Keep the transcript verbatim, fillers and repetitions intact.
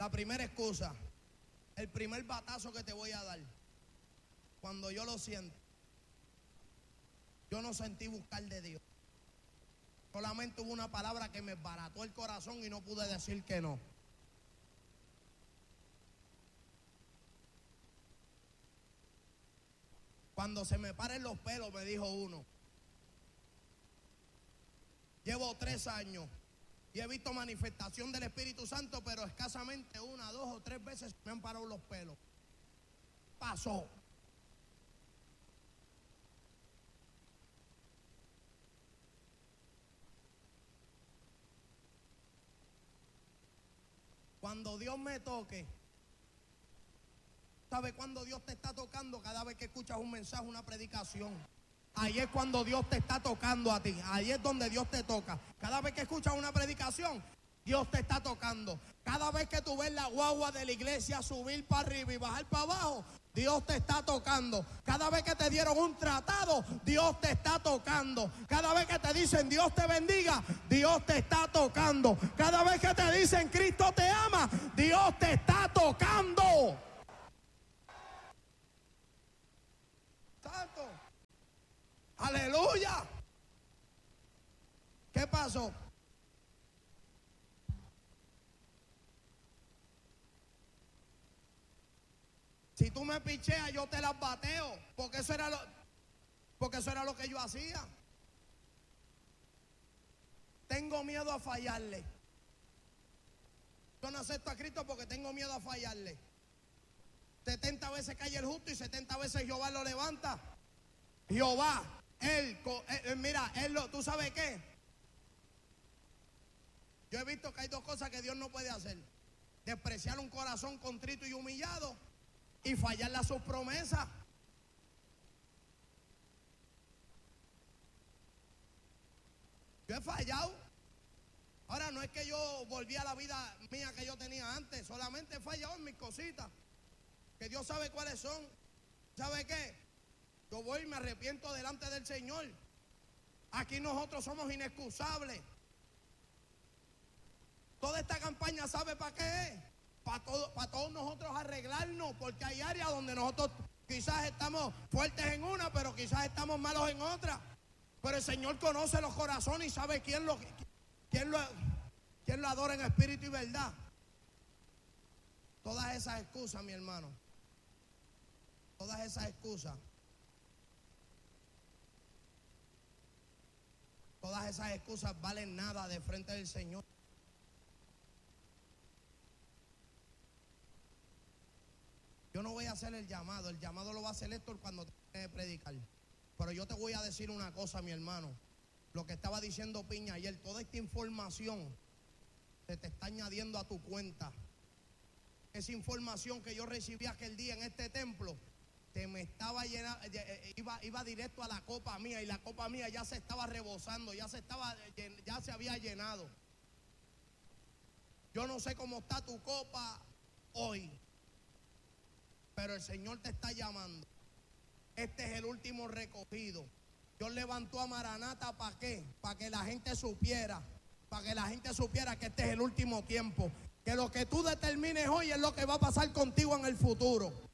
La primera excusa, el primer batazo que te voy a dar, cuando yo lo siento, yo no sentí buscar de Dios. Solamente hubo una palabra que me barató el corazón y no pude decir que no. Cuando se me paren los pelos, me dijo uno. Llevo tres años y he visto manifestación del Espíritu Santo, pero escasamente una, dos o tres veces me han parado los pelos. Pasó. Cuando Dios me toque, ¿sabe cuando Dios te está tocando? Cada vez que escuchas un mensaje, una predicación. Ahí es cuando Dios te está tocando a ti. Ahí es donde Dios te toca. Cada vez que escuchas una predicación, Dios te está tocando. Cada vez que tú ves la guagua de la iglesia subir para arriba y bajar para abajo, Dios te está tocando. Cada vez que te dieron un tratado, Dios te está tocando. Cada vez que te dicen Dios te bendiga, Dios te está tocando. Cada vez que te dicen Cristo te ama, Dios te está tocando. Santo. Aleluya. ¿Qué pasó? Si tú me picheas, yo te las bateo, porque eso era lo, porque eso era lo que yo hacía. Tengo miedo a fallarle. Yo no acepto a Cristo porque tengo miedo a fallarle. setenta veces cae el justo y setenta veces Jehová lo levanta. Jehová, él, él mira, él lo, ¿tú sabes qué? Yo he visto que hay dos cosas que Dios no puede hacer: despreciar un corazón contrito y humillado, y fallarle a sus promesas. Yo he fallado. Ahora no es que yo volví a la vida mía que yo tenía antes, solamente he fallado en mis cositas, que Dios sabe cuáles son. ¿Sabe qué? Yo voy y me arrepiento delante del Señor. Aquí nosotros somos inexcusables. Toda esta campaña, ¿sabe para qué es? Para todo, para todos nosotros arreglarnos, porque hay áreas donde nosotros quizás estamos fuertes en una, pero quizás estamos malos en otra. Pero el Señor conoce los corazones y sabe quién lo, quién lo, quién lo adora en espíritu y verdad. Todas esas excusas, mi hermano, todas esas excusas, todas esas excusas valen nada de frente del Señor. Yo no voy a hacer el llamado, el llamado lo va a hacer Héctor cuando tenga que predicar. Pero yo te voy a decir una cosa, mi hermano. Lo que estaba diciendo Piña ayer, toda esta información se te está añadiendo a tu cuenta. Esa información que yo recibí aquel día en este templo, te me estaba llenando, iba, iba directo a la copa mía, y la copa mía ya se estaba rebosando, ya se estaba, ya se había llenado. Yo no sé cómo está tu copa hoy, pero el Señor te está llamando. Este es el último recogido. Dios levantó a Maranata, ¿para qué? Para que la gente supiera, para que la gente supiera que este es el último tiempo. Que lo que tú determines hoy es lo que va a pasar contigo en el futuro.